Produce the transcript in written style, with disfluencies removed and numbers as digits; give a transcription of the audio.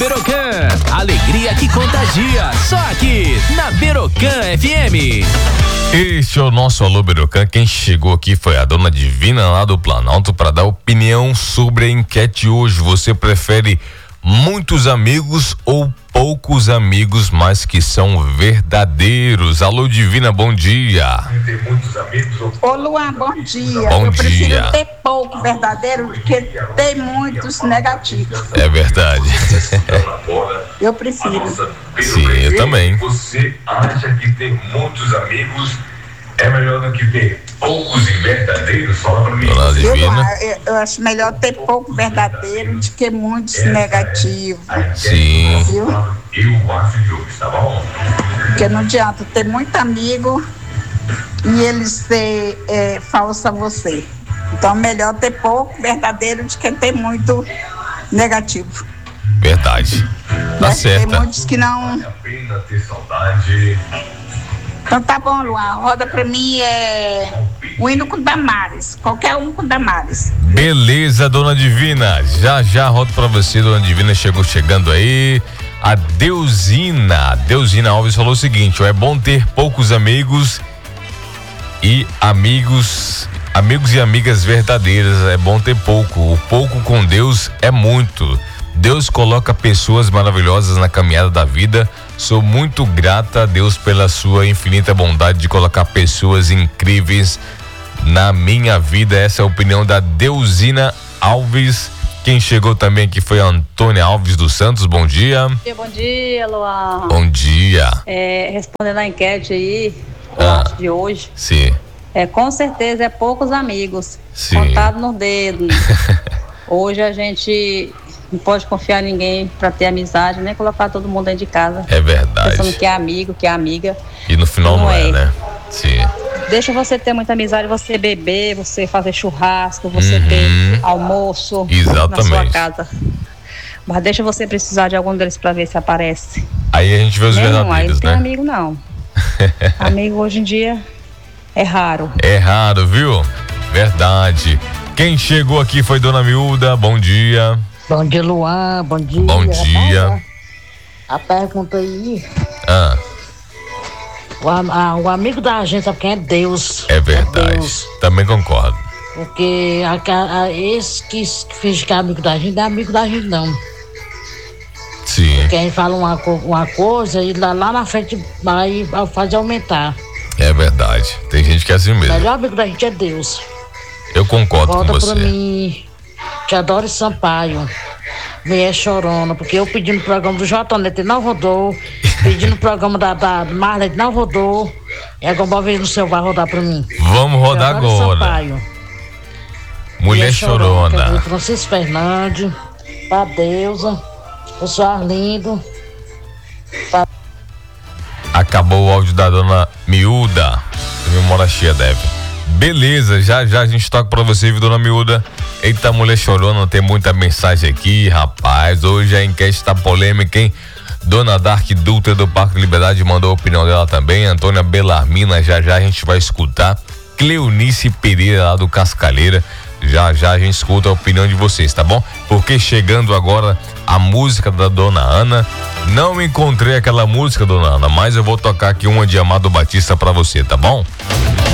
Berocan, alegria que contagia, só aqui na Berocan FM. Este é o nosso Alô Berocan. Quem chegou aqui foi a dona Divina lá do Planalto para dar opinião sobre a enquete hoje. Você prefere muitos amigos ou poucos amigos, mas que são verdadeiros? Alô Divina, bom dia. Ô Luan, bom dia. Bom eu prefiro dia. ter pouco verdadeiro do que ter muitos negativos. É verdade. Eu prefiro. Sim, eu também. Você acha que ter muitos amigos é melhor do que ter poucos e verdadeiros? Fala pra mim. Dona Eu, Divina. eu acho melhor ter pouco verdadeiro do que muitos negativos. Sim. Viu? Eu acho de hoje, tá bom? Porque não adianta ter muito amigo e ele ser falso a você. Então, melhor ter pouco verdadeiro do que ter muito negativo. Verdade. Tá Tem certa. muitos que não. Vale a pena ter saudade. Então tá bom, Luan. A roda pra mim é o hino com Damares. Qualquer um com Damares. Beleza, dona Divina. Já rodo pra você, dona Divina. Chegando aí. A Deusina Alves falou o seguinte: é bom ter poucos amigos e amigos e amigas verdadeiras. É bom ter pouco. O pouco com Deus é muito. Deus coloca pessoas maravilhosas na caminhada da vida. Sou muito grata a Deus pela sua infinita bondade de colocar pessoas incríveis na minha vida. Essa é a opinião da Deusina Alves. Quem chegou também aqui foi a Antônia Alves dos Santos. Bom dia. Bom dia, Luan. Bom dia. Respondendo a enquete aí, de hoje, Sim. Com certeza é poucos amigos, Sim. contado no dedo. Hoje a gente não pode confiar em ninguém para ter amizade, nem colocar todo mundo dentro de casa. É verdade. Pensando que é amigo, que é amiga. E no final não é, né? Sim. Deixa você ter muita amizade, você beber, você fazer churrasco, você ter almoço Exatamente. na sua casa. Mas deixa você precisar de algum deles para ver se aparece. Aí a gente vê os Aí verdadeiros, não tem né? amigo não. Amigo hoje em dia é raro. É raro, viu? Verdade. Quem chegou aqui foi dona Miúda. Bom dia. Bom dia, Luan. Bom dia. Bom dia. A pergunta aí, Ah, o amigo da gente, sabe quem é? Deus. é verdade. Deus. Também concordo. Porque esse que finge que é amigo da gente, não é amigo da gente, não. Sim, Porque a gente fala uma coisa e lá na frente vai fazer aumentar. é verdade. Tem gente que é assim O mesmo. melhor amigo da gente é Deus. Eu concordo com Volta você. pra mim, Teodoro Sampaio, mulher chorona, porque eu pedi no programa do Jotonete, não rodou, pedi no programa da Marlene, não rodou, e agora vou ver no seu vai rodar pra mim. Vamos rodar Teodoro agora. Sampaio, Mulher Chorona. Francisco Fernandes, pra Deusa, o senhor Arlindo. Acabou o áudio da dona Miúda. Memória cheia deve. Beleza, já a gente toca pra você, viu, dona Miúda? Eita, mulher chorona, tem muita mensagem aqui, rapaz. Hoje a enquete tá polêmica, hein? Dona Dark Dutra do Parque Liberdade mandou a opinião dela também. Antônia Belarmina, já a gente vai escutar. Cleonice Pereira lá do Cascalheira. Já a gente escuta a opinião de vocês, tá bom? Porque chegando agora a música da dona Ana. Não encontrei aquela música, dona Ana, mas eu vou tocar aqui uma de Amado Batista pra você, tá bom?